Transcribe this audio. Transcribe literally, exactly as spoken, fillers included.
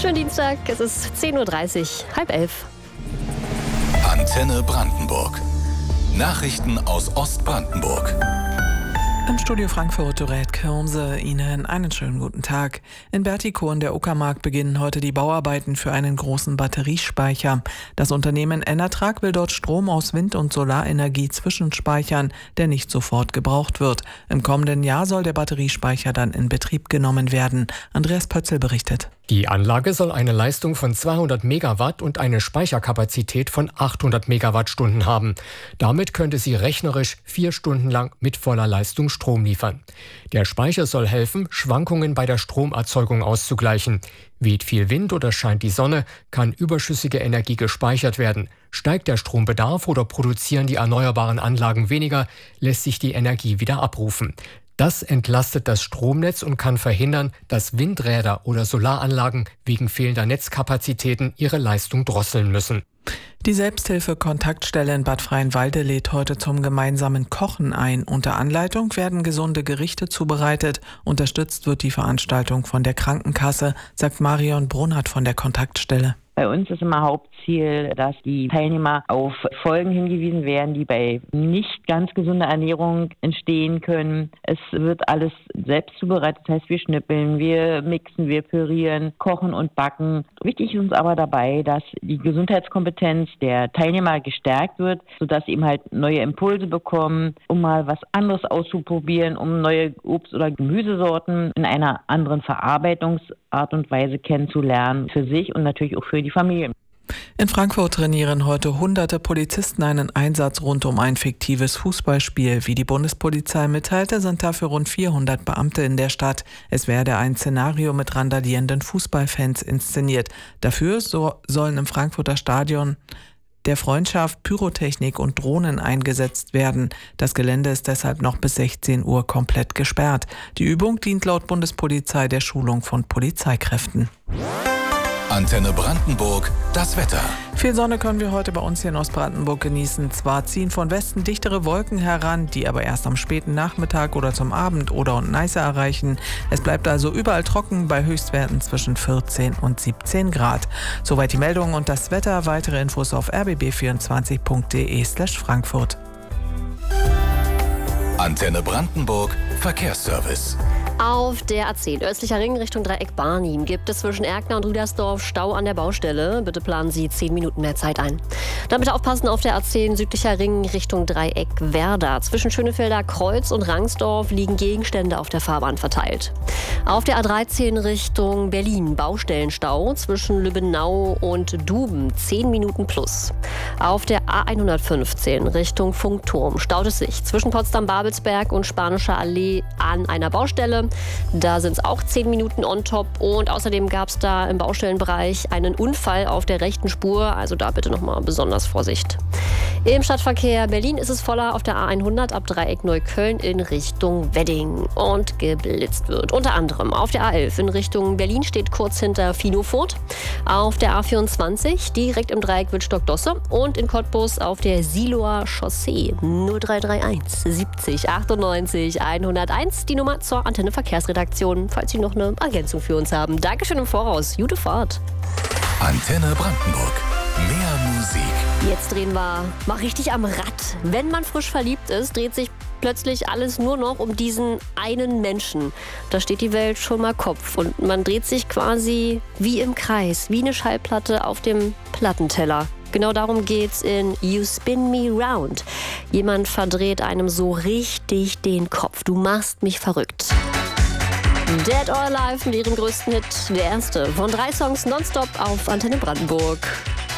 Schönen Dienstag, es ist zehn Uhr dreißig, halb elf. Antenne Brandenburg. Nachrichten aus Ostbrandenburg. Im Studio Frankfurt, Dorette Kirmse, Ihnen einen schönen guten Tag. In Bertikow in der Uckermark beginnen heute die Bauarbeiten für einen großen Batteriespeicher. Das Unternehmen Enertrag will dort Strom aus Wind- und Solarenergie zwischenspeichern, der nicht sofort gebraucht wird. Im kommenden Jahr soll der Batteriespeicher dann in Betrieb genommen werden. Andreas Pötzl berichtet. Die Anlage soll eine Leistung von zweihundert Megawatt und eine Speicherkapazität von achthundert Megawattstunden haben. Damit könnte sie rechnerisch vier Stunden lang mit voller Leistung Strom liefern. Der Speicher soll helfen, Schwankungen bei der Stromerzeugung auszugleichen. Weht viel Wind oder scheint die Sonne, kann überschüssige Energie gespeichert werden. Steigt der Strombedarf oder produzieren die erneuerbaren Anlagen weniger, lässt sich die Energie wieder abrufen. Das entlastet das Stromnetz und kann verhindern, dass Windräder oder Solaranlagen wegen fehlender Netzkapazitäten ihre Leistung drosseln müssen. Die Selbsthilfe-Kontaktstelle in Bad Freienwalde lädt heute zum gemeinsamen Kochen ein. Unter Anleitung werden gesunde Gerichte zubereitet. Unterstützt wird die Veranstaltung von der Krankenkasse, sagt Marion Brunert von der Kontaktstelle. Bei uns ist immer Hauptziel, dass die Teilnehmer auf Folgen hingewiesen werden, die bei nicht ganz gesunder Ernährung entstehen können. Es wird alles selbst zubereitet, das heißt, wir schnippeln, wir mixen, wir pürieren, kochen und backen. Wichtig ist uns aber dabei, dass die Gesundheitskompetenz der Teilnehmer gestärkt wird, sodass sie eben halt neue Impulse bekommen, um mal was anderes auszuprobieren, um neue Obst- oder Gemüsesorten in einer anderen Verarbeitungsart und Weise kennenzulernen, für sich und natürlich auch für die Familien. In Frankfurt trainieren heute hunderte Polizisten einen Einsatz rund um ein fiktives Fußballspiel. Wie die Bundespolizei mitteilte, sind dafür rund vierhundert Beamte in der Stadt. Es werde ein Szenario mit randalierenden Fußballfans inszeniert. Dafür so sollen im Frankfurter Stadion der Freundschaft Pyrotechnik und Drohnen eingesetzt werden. Das Gelände ist deshalb noch bis sechzehn Uhr komplett gesperrt. Die Übung dient laut Bundespolizei der Schulung von Polizeikräften. Antenne Brandenburg, das Wetter. Viel Sonne können wir heute bei uns hier in Ostbrandenburg genießen. Zwar ziehen von Westen dichtere Wolken heran, die aber erst am späten Nachmittag oder zum Abend Oder und Neiße erreichen. Es bleibt also überall trocken bei Höchstwerten zwischen vierzehn und siebzehn Grad. Soweit die Meldung und das Wetter. Weitere Infos auf r b b vierundzwanzig punkt d e slash Frankfurt. Antenne Brandenburg, Verkehrsservice. Auf der A zehn östlicher Ring Richtung Dreieck Barnim gibt es zwischen Erkner und Rüdersdorf Stau an der Baustelle. Bitte planen Sie zehn Minuten mehr Zeit ein. Dann bitte aufpassen auf der A zehn südlicher Ring Richtung Dreieck Werder. Zwischen Schönefelder Kreuz und Rangsdorf liegen Gegenstände auf der Fahrbahn verteilt. Auf der A dreizehn Richtung Berlin Baustellenstau zwischen Lübbenau und Duben zehn Minuten plus. Auf der A hundertfünfzehn Richtung Funkturm staut es sich zwischen Potsdam-Babelsberg und Spanischer Allee an einer Baustelle. Da sind es auch zehn Minuten on top und außerdem gab es da im Baustellenbereich einen Unfall auf der rechten Spur, also da bitte nochmal besonders Vorsicht. Im Stadtverkehr Berlin ist es voller auf der A hundert ab Dreieck Neukölln in Richtung Wedding und geblitzt wird. Unter anderem auf der A elf in Richtung Berlin steht kurz hinter Finofurt, auf der A vierundzwanzig direkt im Dreieck Wittstock-Dosse und in Cottbus auf der Siloer Chaussee null drei drei eins siebzig achtundneunzig hunderteins die Nummer zur Antenne Verkehrsredaktion, falls Sie noch eine Ergänzung für uns haben. Dankeschön im Voraus. Gute Fahrt. Antenne Brandenburg. Mehr Musik. Jetzt drehen wir mal richtig am Rad. Wenn man frisch verliebt ist, dreht sich plötzlich alles nur noch um diesen einen Menschen. Da steht die Welt schon mal Kopf und man dreht sich quasi wie im Kreis, wie eine Schallplatte auf dem Plattenteller. Genau darum geht's in You Spin Me Round. Jemand verdreht einem so richtig den Kopf. Du machst mich verrückt. Dead or Alive mit ihrem größten Hit, der erste von drei Songs nonstop auf Antenne Brandenburg.